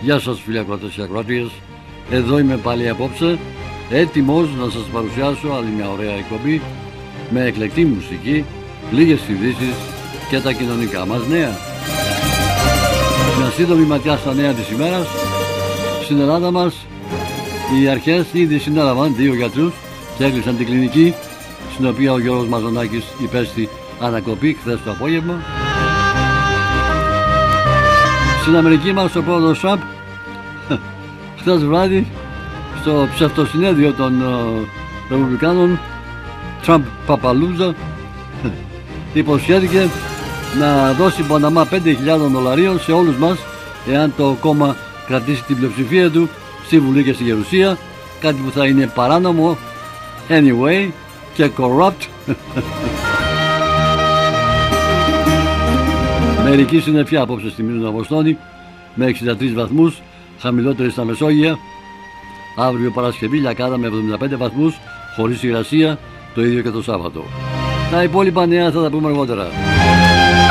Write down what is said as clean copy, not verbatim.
Γεια σας φίλοι ακροατές και ακροατρίες. Εδώ είμαι πάλι απόψε, έτοιμος να σας παρουσιάσω άλλη μια ωραία εκπομπή με εκλεκτή μουσική, λίγες ειδήσεις και τα κοινωνικά μας νέα. Μια σύντομη ματιά στα νέα της ημέρας. Στην Ελλάδα μας οι αρχές ήδη συνέλαβαν 2 γιατρούς και έκλεισαν την κλινική στην οποία ο Γιώργος Μαζονάκης υπέστη ανακοπή χθες το απόγευμα. Στην Αμερική μας ο πρόεδρος Τραμπ χθες βράδυ στο ψευτοσυνέδριο των Ρεπουμπλικάνων Τραμπ Παπαλούζα υποσχέθηκε να δώσει Παναμά $5.000 σε όλους μας εάν το κόμμα κρατήσει την πλειοψηφία του στη Βουλή και στη Γερουσία, κάτι που θα είναι παράνομο anyway και corrupt. Μερική συννεφιά απόψε στη Μήνου Αποστόλη με 63 βαθμούς, χαμηλότερη στα Μεσόγεια. Αύριο Παρασκευή Λιακάδα με 75 βαθμούς, χωρίς υγρασία, το ίδιο και το Σάββατο. Τα υπόλοιπα νέα θα τα πούμε αργότερα.